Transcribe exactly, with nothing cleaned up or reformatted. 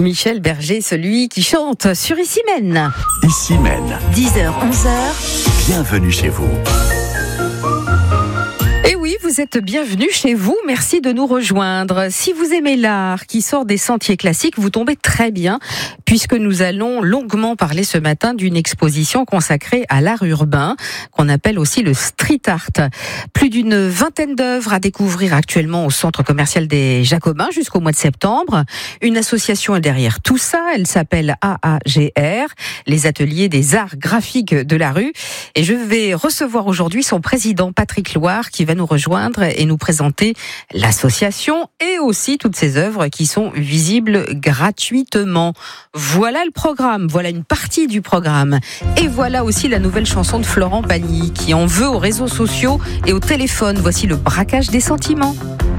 Michel Berger, celui qui chante sur Issy-Mène. Issy-Mène. dix heures, onze heures. Bienvenue chez vous. Et oui, vous êtes bienvenus chez vous. Merci de nous rejoindre. Si vous aimez l'art qui sort des sentiers classiques, vous tombez très bien, puisque nous allons longuement parler ce matin d'une exposition consacrée à l'art urbain, qu'on appelle aussi le street art. Plus d'une vingtaine d'œuvres à découvrir actuellement au centre commercial des Jacobins jusqu'au mois de septembre. Une association est derrière tout ça. Elle s'appelle A A G R, les ateliers des arts graphiques de la rue. Et je vais recevoir aujourd'hui son président Patrick Loire, qui va nous rejoindre et nous présenter l'association et aussi toutes ces œuvres qui sont visibles gratuitement. Voilà le programme, voilà une partie du programme. Et voilà aussi la nouvelle chanson de Florent Pagny qui en veut aux réseaux sociaux et au téléphone. Voici le braquage des sentiments.